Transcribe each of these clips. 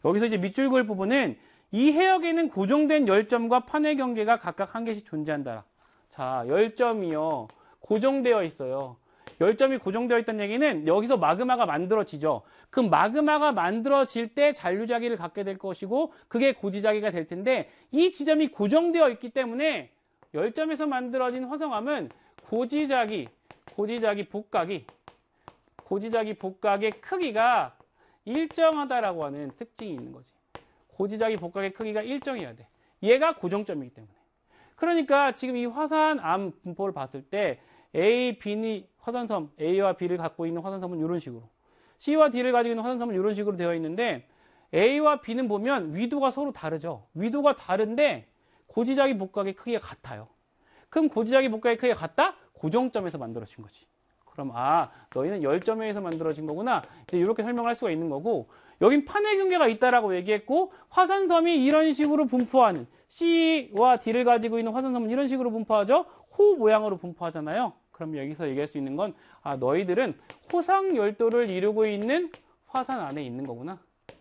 여기서 이제 밑줄 그을 부분은 이 해역에는 고정된 열점과 판의 경계가 각각 한 개씩 존재한다. 자, 열점이요. 고정되어 있어요. 열점이 고정되어 있다는 얘기는 여기서 마그마가 만들어지죠. 그 마그마가 만들어질 때 잔류자기를 갖게 될 것이고 그게 고지자기가 될 텐데 이 지점이 고정되어 있기 때문에 열점에서 만들어진 화성암은 고지자기 복각의 크기가 일정하다라고 하는 특징이 있는 거지. 고지자기 복각의 크기가 일정해야 돼. 얘가 고정점이기 때문에. 그러니까 지금 이 화산암 분포를 봤을 때 A, B는 화산섬, A와 B를 갖고 있는 화산섬은 이런 식으로, C와 D를 가지고 있는 화산섬은 이런 식으로 되어 있는데 A와 B는 보면 위도가 서로 다르죠. 위도가 다른데 고지자기 복각의 크기가 같아요. 그럼 고지자기 복각의 크기가 같다? 고정점에서 만들어진 거지. 그럼 너희는 열점에서 만들어진 거구나. 이제 이렇게 설명을 할 수가 있는 거고, 여긴 판의 경계가 있다라고 얘기했고 화산섬이 이런 식으로 분포하는, C와 D를 가지고 있는 화산섬은 이런 식으로 분포하죠. 호 모양으로 분포하잖아요. 그럼 여기서 얘기할 수 있는 건 너희들은 호상 열도를 이루고 있는 화산 안에 있는 거구나.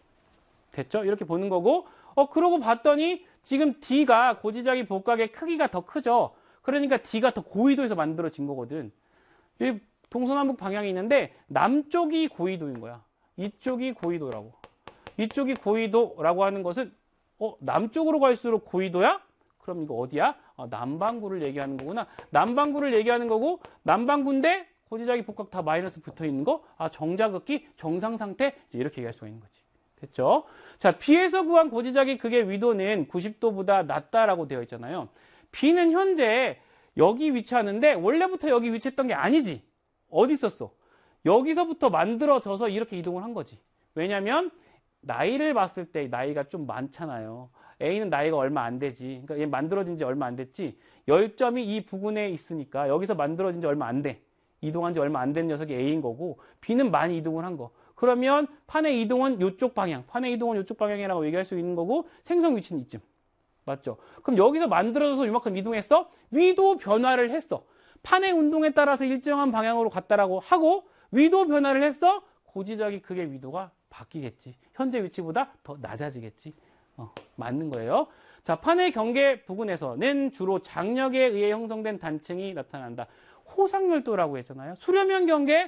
됐죠? 이렇게 보는 거고, 그러고 봤더니 지금 D가 고지자기 복각의 크기가 더 크죠. 그러니까 D가 더 고위도에서 만들어진 거거든. 여기 동서남북 방향이 있는데 남쪽이 고위도인 거야. 이쪽이 고위도라고. 이쪽이 고위도라고 하는 것은 남쪽으로 갈수록 고위도야? 그럼 이거 어디야? 남반구를 얘기하는 거구나. 남반구를 얘기하는 거고, 남반구인데 고지자기 복각 다 마이너스 붙어 있는 거? 정자극기, 정상 상태? 이제 이렇게 얘기할 수가 있는 거지. 됐죠? 자, B에서 구한 고지자기 극의 위도는 90도보다 낮다라고 되어 있잖아요. B는 현재 여기 위치하는데 원래부터 여기 위치했던 게 아니지. 어디 있었어? 여기서부터 만들어져서 이렇게 이동을 한 거지. 왜냐면 나이를 봤을 때 나이가 좀 많잖아요. A는 나이가 얼마 안 되지. 그러니까 얘 만들어진 지 얼마 안 됐지. 열점이 이 부근에 있으니까 여기서 만들어진 지 얼마 안 돼. 이동한 지 얼마 안 된 녀석이 A인 거고, B는 많이 이동을 한 거. 그러면 판의 이동은 이쪽 방향, 방향이라고 얘기할 수 있는 거고, 생성 위치는 이쯤. 맞죠? 그럼 여기서 만들어져서 이만큼 이동했어? 위도 변화를 했어. 판의 운동에 따라서 일정한 방향으로 갔다라고 하고, 위도 변화를 했어? 고지자기 극의 위도가 바뀌겠지. 현재 위치보다 더 낮아지겠지. 맞는 거예요. 자, 판의 경계 부근에서는 주로 장력에 의해 형성된 단층이 나타난다. 호상열도라고 했잖아요. 수렴형 경계,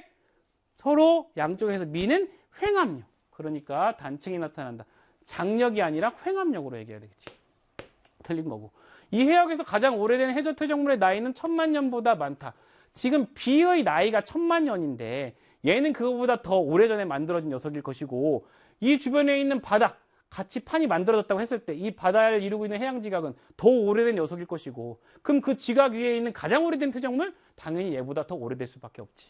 서로 양쪽에서 미는 횡압력. 그러니까 단층이 나타난다. 장력이 아니라 횡압력으로 얘기해야 되겠지. 틀린 거고. 이 해역에서 가장 오래된 해저 퇴적물의 나이는 1000만 년보다 많다. 지금 B의 나이가 1000만 년인데 얘는 그거보다 더 오래전에 만들어진 녀석일 것이고, 이 주변에 있는 바다, 같이 판이 만들어졌다고 했을 때 이 바다를 이루고 있는 해양 지각은 더 오래된 녀석일 것이고, 그럼 그 지각 위에 있는 가장 오래된 퇴적물? 당연히 얘보다 더 오래될 수밖에 없지.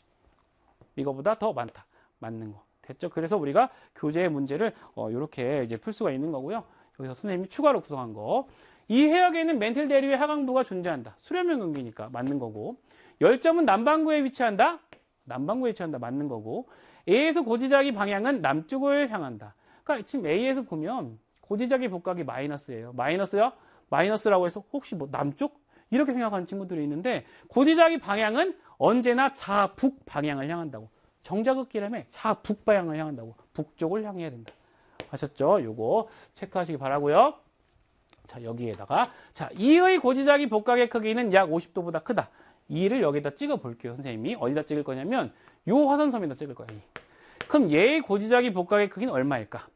이거보다 더 많다. 맞는 거. 됐죠? 그래서 우리가 교재의 문제를 이렇게 이제 풀 수가 있는 거고요. 여기서 선생님이 추가로 구성한 거. 이 해역에는 멘틀 대류의 하강부가 존재한다. 수렴형 경기니까 맞는 거고. 열점은 남반구에 위치한다. 남반구에 위치한다. 맞는 거고. A에서 고지자기 방향은 남쪽을 향한다. 그러니까 지금 A에서 보면 고지자기 복각이 마이너스예요. 마이너스요? 마이너스라고 해서 혹시 뭐 남쪽? 이렇게 생각하는 친구들이 있는데, 고지자기 방향은 언제나 자북 방향을 향한다고. 정자극기라며 자북 방향을 향한다고. 북쪽을 향해야 된다. 아셨죠? 요거 체크하시기 바라고요. 자, 여기에다가 자, 2의 고지자기 복각의 크기는 약 50도보다 크다. 2를 여기다 찍어 볼게요. 선생님이 어디다 찍을 거냐면 요 화산섬에다 찍을 거야. 그럼 얘의 고지자기 복각의 크기는 얼마일까?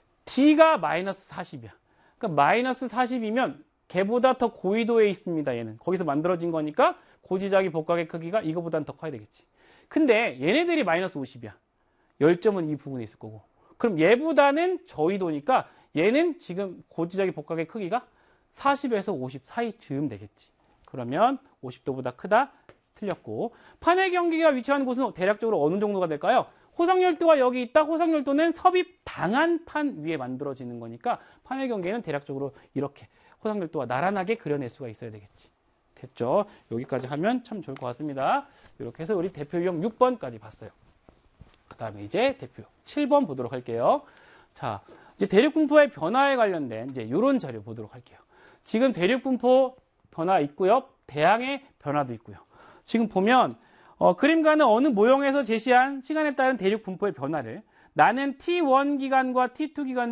D가 마이너스 40이야. 그러니까 마이너스 40이면 걔보다 더 고위도에 있습니다. 얘는 거기서 만들어진 거니까 고지자기 복각의 크기가 이거보다는 더 커야 되겠지. 근데 얘네들이 마이너스 50이야. 열점은 이 부분에 있을 거고. 그럼 얘보다는 저위도니까 얘는 지금 고지자기 복각의 크기가 40에서 50 사이쯤 되겠지. 그러면 50도보다 크다. 틀렸고. 판의 경계가 위치한 곳은 대략적으로 어느 정도가 될까요? 호상열도가 여기 있다. 호상열도는 섭입 당한 판 위에 만들어지는 거니까 판의 경계는 대략적으로 이렇게 호상열도가 나란하게 그려낼 수가 있어야 되겠지. 됐죠? 여기까지 하면 참 좋을 것 같습니다. 이렇게 해서 우리 대표 유형 6번까지 봤어요. 그 다음에 이제 대표 7번 보도록 할게요. 자, 이제 대륙분포의 변화에 관련된 이제 이런 자료 보도록 할게요. 지금 대륙분포 변화 있고요. 대항의 변화도 있고요. 지금 보면 그림과는 어느 모형에서 제시한 시간에 따른 대륙분포의 변화를 나는 T1 기간과 T2 기간